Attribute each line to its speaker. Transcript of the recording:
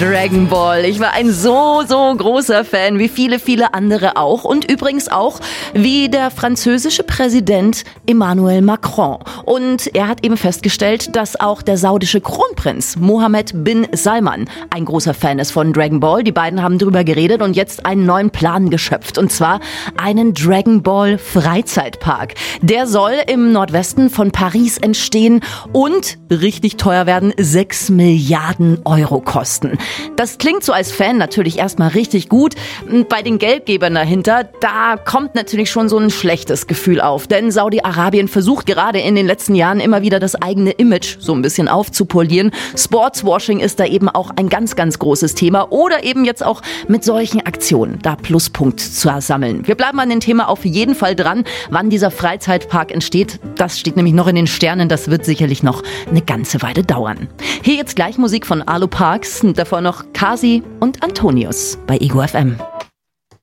Speaker 1: Dragon Ball. Ich war ein so großer Fan, wie viele andere auch. Und übrigens auch wie der französische Präsident Emmanuel Macron. Und er hat eben festgestellt, dass auch der saudische Kronprinz Mohammed bin Salman ein großer Fan ist von Dragon Ball. Die beiden haben drüber geredet und jetzt einen neuen Plan geschöpft. Und zwar einen Dragon Ball Freizeitpark. Der soll im Nordwesten von Paris entstehen und richtig teuer werden, 6 Milliarden Euro kosten. Das klingt so als Fan natürlich erstmal richtig gut. Bei den Geldgebern dahinter, da kommt natürlich schon so ein schlechtes Gefühl auf. Denn Saudi-Arabien versucht gerade in den letzten Jahren immer wieder das eigene Image so ein bisschen aufzupolieren. Sportswashing ist da eben auch ein ganz großes Thema. Oder eben jetzt auch mit solchen Aktionen da Pluspunkt zu sammeln. Wir bleiben an dem Thema auf jeden Fall dran. Wann dieser Freizeitpark entsteht, das steht nämlich noch in den Sternen. Das wird sicherlich noch eine ganze Weile dauern. Hier jetzt gleich Musik von Arlo Parks, davor noch Kasi und Antonius bei Ego FM.